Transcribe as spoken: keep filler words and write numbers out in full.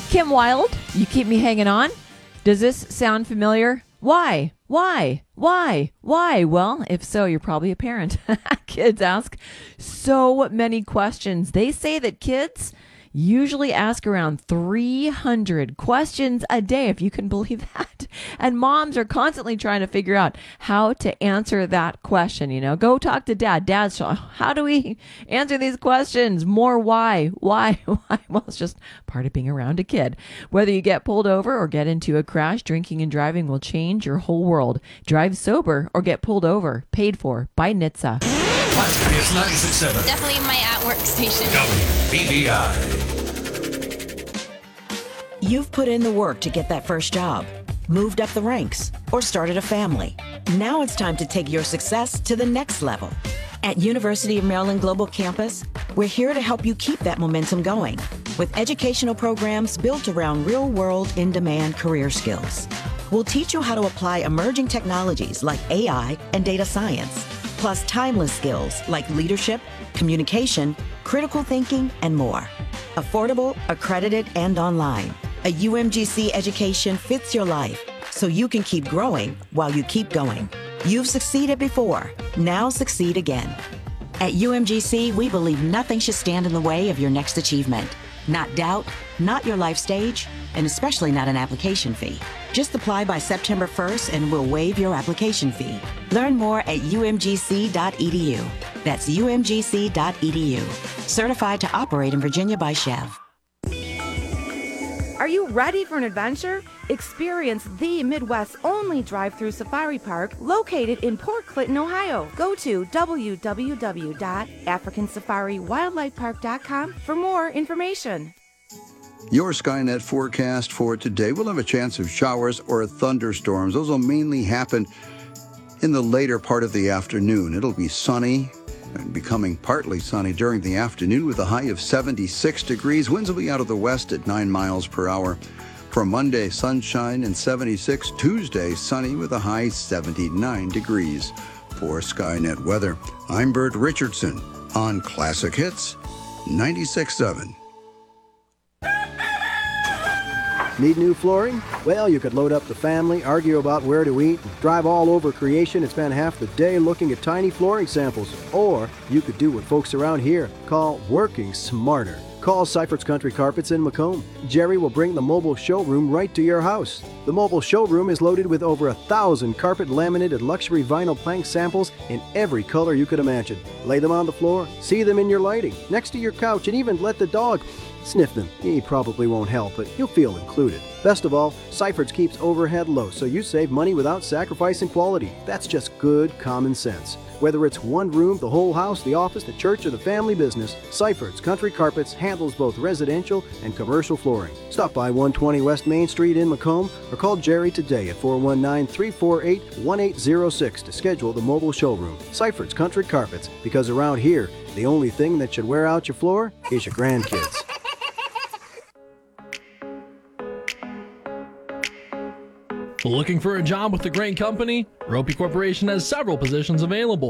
Kim Wilde, You Keep Me Hanging On. Does this sound familiar? Why? Why? Why? Why? Well, if so, you're probably a parent. Kids ask so many questions. They say that kids usually ask around three hundred questions a day, if you can believe that. And moms are constantly trying to figure out how to answer that question. You know, go talk to dad. Dad's, how do we answer these questions? More why? Why? Why? Well, it's just part of being around a kid. Whether you get pulled over or get into a crash, drinking and driving will change your whole world. Drive sober or get pulled over. Paid for by N H T S A. It's ninety-six point seven. Definitely my at-work station. W B B I. You've put in the work to get that first job, moved up the ranks, or started a family. Now it's time to take your success to the next level. At University of Maryland Global Campus, we're here to help you keep that momentum going with educational programs built around real-world, in-demand career skills. We'll teach you how to apply emerging technologies like A I and data science, plus timeless skills like leadership, communication, critical thinking, and more. Affordable, accredited, and online. A U M G C education fits your life so you can keep growing while you keep going. You've succeeded before. Now succeed again. At U M G C, we believe nothing should stand in the way of your next achievement. Not doubt, not your life stage, and especially not an application fee. Just apply by September first and we'll waive your application fee. Learn more at U M G C dot E D U. That's U M G C dot E D U. Certified to operate in Virginia by Chev. Are you ready for an adventure? Experience the Midwest's only drive-through safari park located in Port Clinton, Ohio. Go to w w w dot african safari wildlife park dot com for more information. Your Skynet forecast for today will have a chance of showers or thunderstorms. Those will mainly happen in the later part of the afternoon. It'll be sunny and becoming partly sunny during the afternoon with a high of seventy-six degrees. Winds will be out of the west at nine miles per hour. For Monday, sunshine and seventy-six. Tuesday, sunny with a high seventy-nine degrees. For Skynet Weather, I'm Bert Richardson on Classic Hits ninety-six point seven. Need new flooring? Well, you could load up the family, argue about where to eat, drive all over creation and spend half the day looking at tiny flooring samples. Or you could do what folks around here call working smarter. Call Seifert's Country Carpets in Macomb. Jerry will bring the mobile showroom right to your house. The mobile showroom is loaded with over a thousand carpet laminated luxury vinyl plank samples in every color you could imagine. Lay them on the floor, see them in your lighting, next to your couch, and even let the dog sniff them. He probably won't help, but you'll feel included. Best of all, Seifert's keeps overhead low, so you save money without sacrificing quality. That's just good common sense. Whether it's one room, the whole house, the office, the church, or the family business, Seifert's Country Carpets handles both residential and commercial flooring. Stop by one twenty West Main Street in Macomb or call Jerry today at four one nine, three four eight, one eight zero six to schedule the mobile showroom. Seifert's Country Carpets, because around here, the only thing that should wear out your floor is your grandkids. Looking for a job with a great company? Ropey Corporation has several positions available.